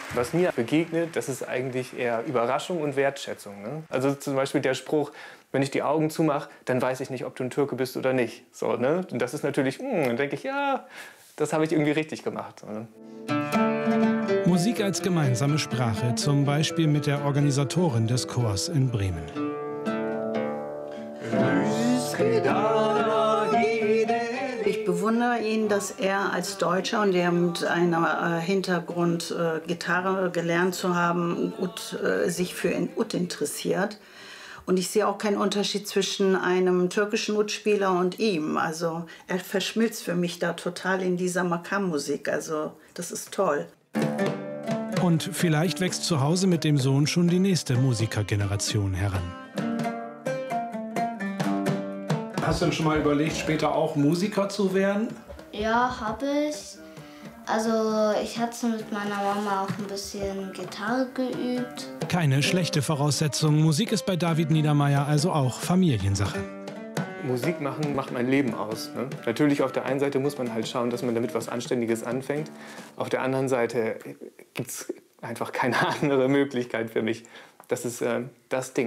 Was mir begegnet, das ist eigentlich eher Überraschung und Wertschätzung. Ne? Also zum Beispiel der Spruch, wenn ich die Augen zumache, dann weiß ich nicht, ob du ein Türke bist oder nicht. So, ne? Und das ist natürlich, dann denke ich, ja, das habe ich irgendwie richtig gemacht. Ne? Musik als gemeinsame Sprache, zum Beispiel mit der Organisatorin des Chors in Bremen. Ich bewundere ihn, dass er als Deutscher und der mit einem Hintergrund Gitarre gelernt zu haben, sich für Ud interessiert. Und ich sehe auch keinen Unterschied zwischen einem türkischen Udspieler und ihm. Also er verschmilzt für mich da total in dieser Makam-Musik. Also das ist toll. Und vielleicht wächst zu Hause mit dem Sohn schon die nächste Musikergeneration heran. Hast du denn schon mal überlegt, später auch Musiker zu werden? Ja, habe ich. Also ich hatte mit meiner Mama auch ein bisschen Gitarre geübt. Keine schlechte Voraussetzung. Musik ist bei David Niedermeyer also auch Familiensache. Musik machen macht mein Leben aus. Ne? Natürlich auf der einen Seite muss man halt schauen, dass man damit was Anständiges anfängt. Auf der anderen Seite gibt es einfach keine andere Möglichkeit für mich. Das ist das Ding.